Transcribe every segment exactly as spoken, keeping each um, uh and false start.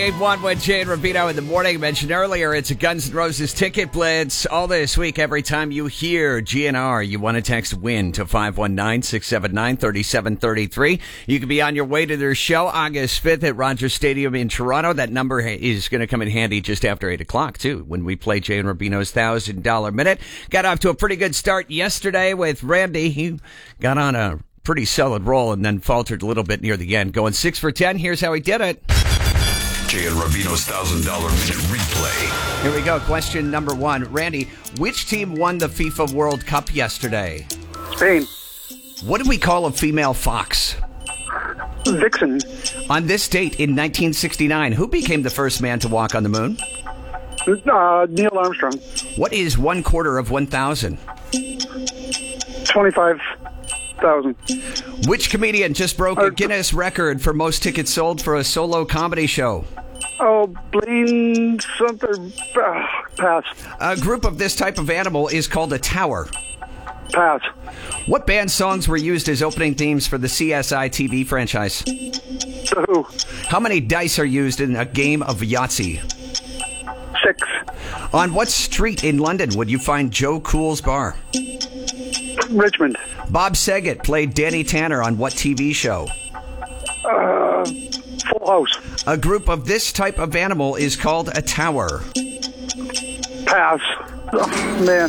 eight one with Jay and Rubino in the morning. I mentioned earlier, it's a Guns N' Roses ticket blitz all this week. Every time you hear G N R, you want to text WIN to five one nine, six seven nine, three seven three three. You can be on your way to their show August fifth at Rogers Stadium in Toronto. That number is going to come in handy just after eight o'clock, too, when we play Jay and Rubino's one thousand dollars Minute. Got off to a pretty good start yesterday with Randy. He got on a pretty solid roll and then faltered a little bit near the end. Going six for ten. Here's how he did it. Jay and Rubino's one thousand dollars Minute replay. Here we go. Question number one. Randy, which team won the FIFA World Cup yesterday? Spain. What do we call a female fox? Vixen. On this date in nineteen sixty-nine, who became the first man to walk on the moon? Uh, Neil Armstrong. What is one quarter of one thousand? twenty-five thousand. Which comedian just broke a Guinness record for most tickets sold for a solo comedy show? Oh, Blaine something. Uh, pass. A group of this type of animal is called a tower. Pass. What band songs were used as opening themes for the C S I T V franchise? The Who. How many dice are used in a game of Yahtzee? Six. On what street in London would you find Joe Cool's bar? Richmond. Bob Saget played Danny Tanner on what T V show? Uh, Full House. A group of this type of animal is called a tower. Pass. Oh, man.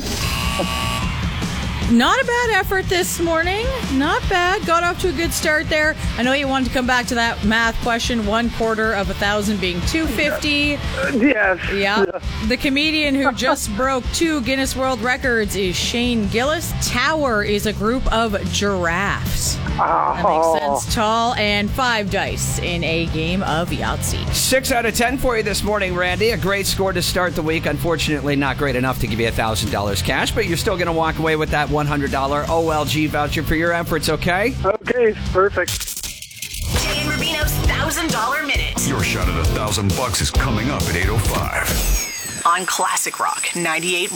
Not a bad effort this morning. Not bad. Got off to a good start there. I know you wanted to come back to that math question. One quarter of a thousand being two fifty. Uh, yes. Yeah. Yeah. The comedian who just broke two Guinness World Records is Shane Gillis. Tower is a group of giraffes. That Oh. makes sense. Tall and five dice in a game of Yahtzee. Six out of ten for you this morning, Randy. A great score to start the week. Unfortunately, not great enough to give you one thousand dollars cash, but you're still going to walk away with that one hundred dollars O L G voucher for your efforts, okay? Okay, perfect. Jay and Rubino's one thousand dollars Minute. Your shot at a thousand bucks is coming up at eight oh five. On Classic Rock ninety-eight.